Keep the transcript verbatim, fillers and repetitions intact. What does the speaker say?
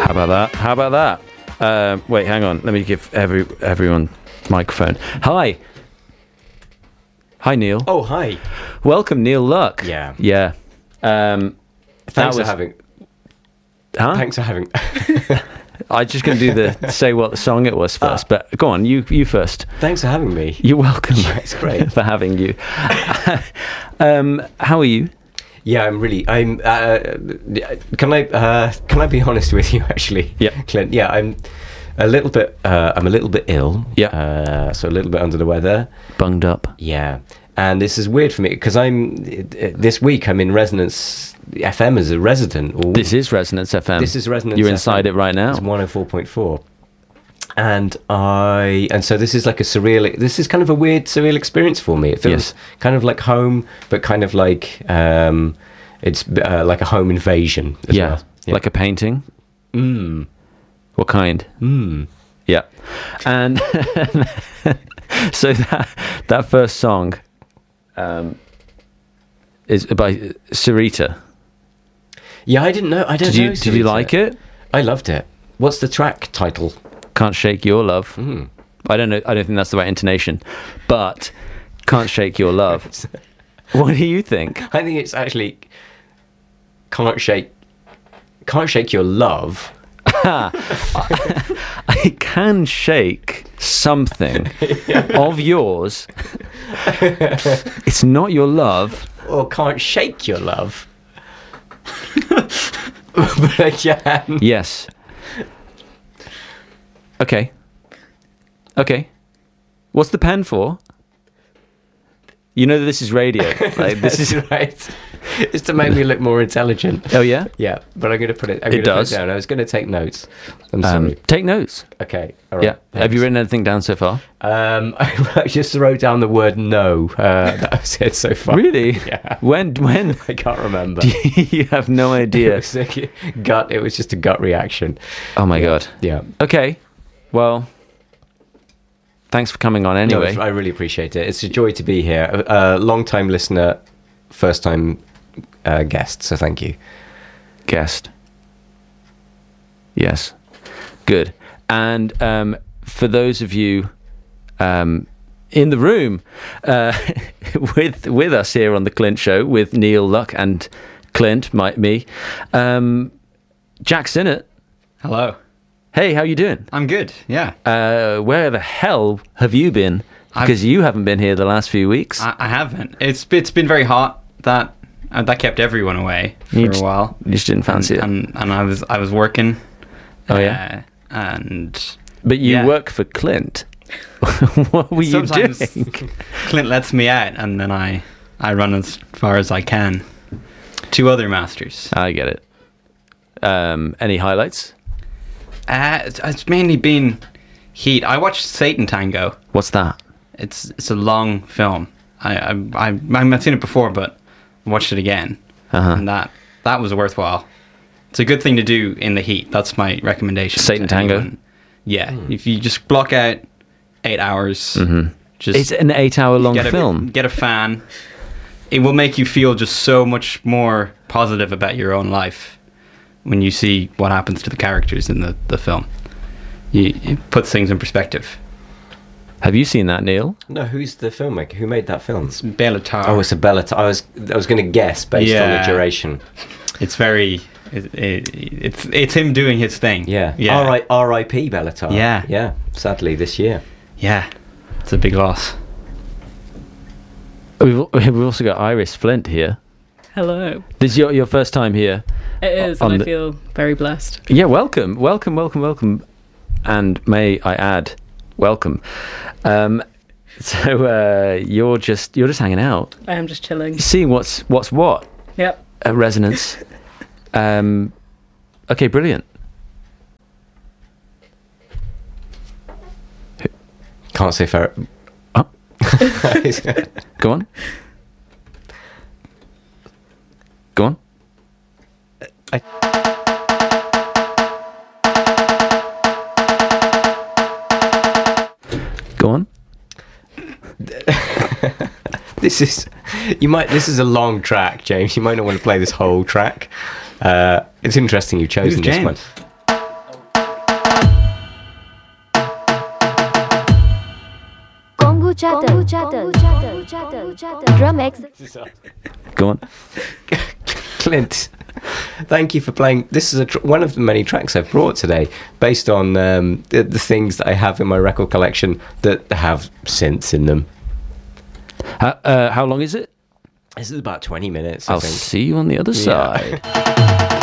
How about that? How about that? Uh, wait, hang on. Let me give every everyone microphone. Hi. Hi, Neil. Oh, hi. Welcome, Neil Luck. Yeah. Yeah. Um, Thanks was, for having... Huh? Thanks for having... I'm just going to do the say what the song it was first, Ah. but go on, you you first. Thanks for having me. You're welcome. Yeah, it's great. for having you. um, how are you? Yeah, I'm really... I'm... Uh, can I uh, can I be honest with you, actually? Yeah. Clint? Yeah, I'm a little bit... Uh, I'm a little bit ill. Yeah. Uh, so a little bit under the weather. Bunged up. Yeah. And this is weird for me because I'm... This week I'm in Resonance F M as a resident. Or, This is Resonance F M. This is Resonance You're F M. inside it right now. It's one oh four point four. And I and so this is like a surreal this is kind of a weird surreal experience for me. It feels Yes. kind of like home, but kind of like um it's uh, like a home invasion as Yeah. well. Yeah. Like a painting. mm. What kind? Mm. Yeah. And so that that first song um, is by Sarita. Yeah, I didn't know. I don't Did you know. did you Sarita. like it? I loved it. What's the track title? Can't Shake Your Love. Mm. I don't know. I don't think that's the right intonation, but Can't Shake Your Love. What do you think? I think it's actually can't shake can't shake your love. I can shake something of yours. It's not your love. Or can't shake your love. But I can. Yes. Okay. Okay. What's the pen for? You know that this is radio. Like, this is right. It's to make me look more intelligent. Oh yeah. Yeah, but I'm going to put it. I'm It gonna put does. it down. I was going to take notes. I'm Um, sorry. take notes. Okay. All right. Yeah. Have you thanks. written anything down so far? Um, I just wrote down the word no. Uh, that I've said so far. Really? Yeah. When? When? I can't remember. You have no It idea. was like gut. It was just a gut reaction. Oh my god. Yeah. Okay. Well, thanks for coming on No, anyway. it's- I really appreciate it. It's a joy to be here. A, a long-time listener, first-time uh, guest. So thank you. Guest. Yes. Good. And um, for those of you um, in the room uh, with with us here on the Clint Show with Neil Luck and Clint, my, me, um, Jack Sinnott. Hello. Hey, how you doing? I'm good. Yeah. Uh, where the hell have you been? Because I've- you haven't been here the last few weeks. I, I haven't. It's it's been very hot. That uh, that kept everyone away for You a just- while. you just didn't fancy and, it. And, and I was I was working. Oh, yeah? Uh, and But you yeah. work for Clint. What were you sometimes doing? Clint lets me out, and then I I run as far as I can to other masters. I get it. Um, any highlights? Uh, it's, it's mainly been Heat. I watched Satan Tango. What's that? It's it's a long film. I I I I've seen it before, but I watched it again, Uh-huh. and that that was worthwhile. It's a good thing to do in the heat. That's my recommendation. Satan to Tango? anyone. Yeah, if you just block out eight hours, just It's an eight-hour-long get a film. get a fan. It will make you feel just so much more positive about your own life when you see what happens to the characters in the, the film. You, it puts things in perspective. Have you seen that, Neil? No, who's the filmmaker? Who made that film? It's Bellatar. Oh, it's a Bella. I was I was going to guess based on the Yeah. duration. It's very. It, it, it's it's him doing his thing. Yeah. Yeah. R I R I P Bellatar. Yeah. Yeah. Sadly, this year. Yeah. It's a big loss. We've, we've also got Iris Flint here. Hello. This is your, your first time here. It is, on and the- I feel very blessed. Yeah, welcome, welcome, welcome, welcome. And may I add, welcome. Um, so uh, you're just you're just hanging out, I am just chilling. seeing what's what's what Yep. at Resonance. Um, okay, brilliant. Can't say fair. Oh, go on. Go on. Go on. This is you might. This is a long track, James. You might not want to play this whole track. Uh, it's interesting you've chosen Who's this one. James? Drum X. Go on. Clint, thank you for playing. This is a tr- one of the many tracks I've brought today, based on um, the, the things that I have in my record collection that have synths in them. How, uh, how long is it? This is about twenty minutes, I I'll think. see you on the other Yeah. side.